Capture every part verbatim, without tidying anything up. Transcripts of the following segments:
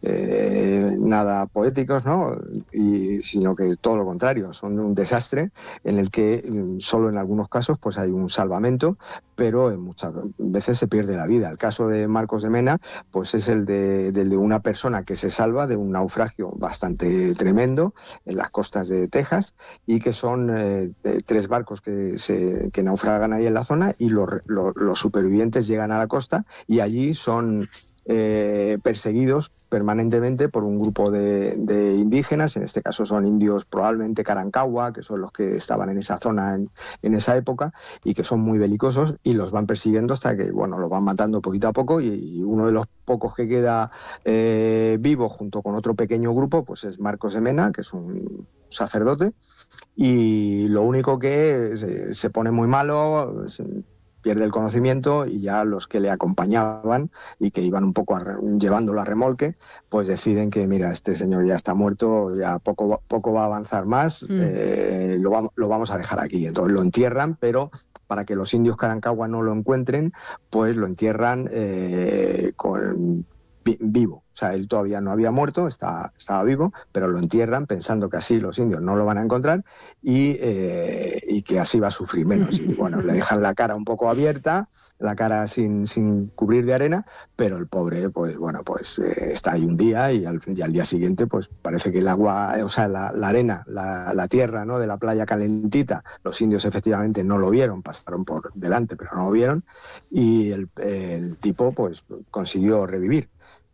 eh, nada poéticos, ¿no? Y, sino que todo lo contrario, son un desastre en el que solo en algunos casos pues hay un salvamento, pero en muchas veces se pierde la vida. El caso de Marcos de Mena pues es el de, del de una persona que se salva de un naufragio bastante tremendo en las costas de Texas, y que son eh, tres barcos que, se, que naufragan ahí en la zona, y los, los, los supervivientes llegan a la costa y allí son eh, perseguidos permanentemente por un grupo de, de indígenas. En este caso son indios probablemente Carancagua, que son los que estaban en esa zona en, en esa época, y que son muy belicosos, y los van persiguiendo hasta que, bueno, los van matando poquito a poco, y, y uno de los pocos que queda eh, vivo junto con otro pequeño grupo pues es Marcos de Mena, que es un sacerdote, y lo único que se, se pone muy malo, se pierde el conocimiento, y ya los que le acompañaban y que iban un poco a re, llevándolo a remolque, pues deciden que mira, este señor ya está muerto, ya poco, poco va a avanzar más, mm. eh, lo, va, lo vamos a dejar aquí. Entonces lo entierran, pero para que los indios Carancagua no lo encuentren, pues lo entierran eh, con, vi, vivo. O sea, él todavía no había muerto, está, estaba vivo, pero lo entierran pensando que así los indios no lo van a encontrar, y, eh, y que así va a sufrir menos. Y bueno, le dejan la cara un poco abierta, la cara sin, sin cubrir de arena, pero el pobre, pues bueno, pues eh, está ahí un día, y al, y al día siguiente, pues parece que el agua, o sea, la, la arena, la, la tierra, ¿no?, de la playa calentita, los indios efectivamente no lo vieron, pasaron por delante, pero no lo vieron, y el, el tipo, pues consiguió revivir.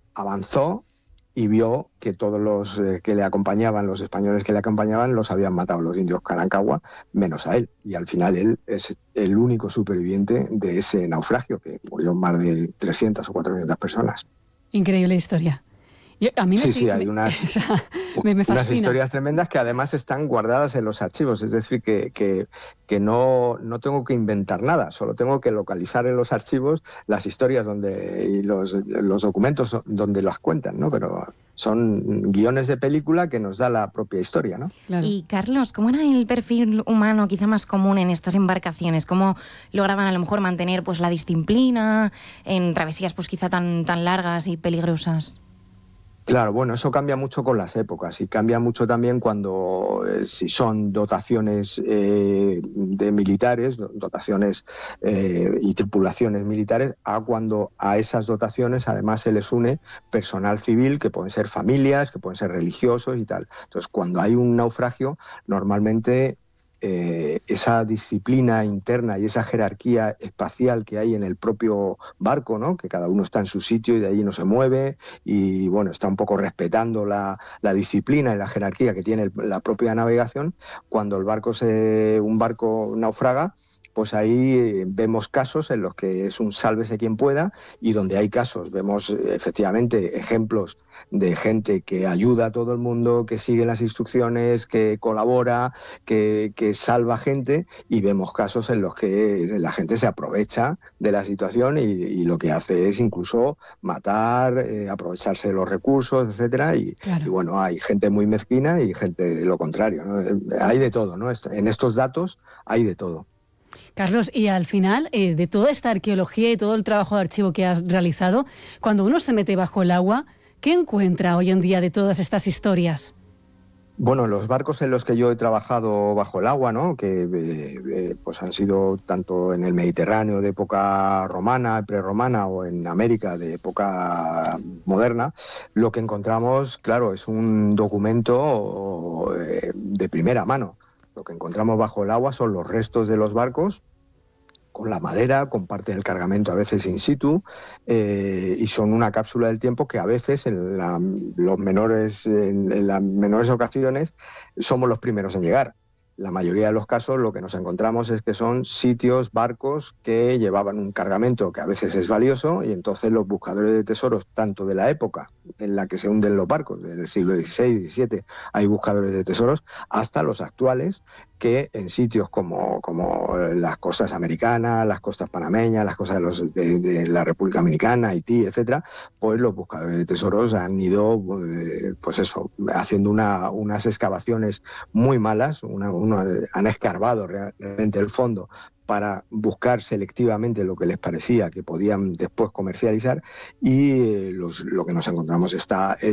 Avanzó y vio que todos los eh, que le acompañaban, los españoles que le acompañaban, los habían matado los indios Carancagua, menos a él. Y al final él es el único superviviente de ese naufragio, que murió más de trescientas o cuatrocientas personas. Increíble historia. Yo, a mí me sí, sí, sí, hay me, unas, o sea, me, me unas historias tremendas que además están guardadas en los archivos, es decir, que, que, que no, no tengo que inventar nada, solo tengo que localizar en los archivos las historias donde, y los, los documentos donde las cuentan, ¿no? Pero son guiones de película que nos da la propia historia, ¿no? Claro. Y Carlos, ¿cómo era el perfil humano quizá más común en estas embarcaciones? ¿Cómo lograban a lo mejor mantener pues la disciplina en travesías pues quizá tan, tan largas y peligrosas? Claro, bueno, eso cambia mucho con las épocas, y cambia mucho también cuando, eh, si son dotaciones eh, de militares, dotaciones eh, y tripulaciones militares, a cuando a esas dotaciones además se les une personal civil, que pueden ser familias, que pueden ser religiosos y tal. Entonces, cuando hay un naufragio, normalmente Eh, esa disciplina interna y esa jerarquía espacial que hay en el propio barco, ¿no?, que cada uno está en su sitio y de ahí no se mueve, y bueno, está un poco respetando la, la disciplina y la jerarquía que tiene el, la propia navegación. Cuando el barco se, un barco naufraga, pues ahí vemos casos en los que es un sálvese quien pueda, y donde hay casos vemos efectivamente ejemplos de gente que ayuda a todo el mundo, que sigue las instrucciones, que colabora, que, que salva gente, y vemos casos en los que la gente se aprovecha de la situación y, y lo que hace es incluso matar, eh, aprovecharse de los recursos, etcétera, y, claro. y bueno, hay gente muy mezquina y gente de lo contrario, ¿no? Hay de todo, ¿no? En estos datos hay de todo. Carlos, y al final eh, de toda esta arqueología y todo el trabajo de archivo que has realizado, cuando uno se mete bajo el agua, ¿qué encuentra hoy en día de todas estas historias? Bueno, los barcos en los que yo he trabajado bajo el agua, ¿no?, que eh, eh, pues han sido tanto en el Mediterráneo de época romana, prerromana, o en América de época moderna, lo que encontramos, claro, es un documento eh, de primera mano. Lo que encontramos bajo el agua son los restos de los barcos, con la madera, con parte del cargamento a veces in situ, eh, y son una cápsula del tiempo que a veces en, la, los menores, en, en las menores ocasiones somos los primeros en llegar. La mayoría de los casos lo que nos encontramos es que son sitios, barcos que llevaban un cargamento que a veces es valioso, y entonces los buscadores de tesoros, tanto de la época en la que se hunden los barcos, del siglo dieciséis, diecisiete, hay buscadores de tesoros, hasta los actuales, que en sitios como, como las costas americanas, las costas panameñas, las costas de, los, de, de la República Dominicana, Haití, etcétera, pues los buscadores de tesoros han ido, eh, pues eso, haciendo una, unas excavaciones muy malas, una, una, han escarbado realmente el fondo para buscar selectivamente lo que les parecía que podían después comercializar, y eh, los, lo que nos encontramos está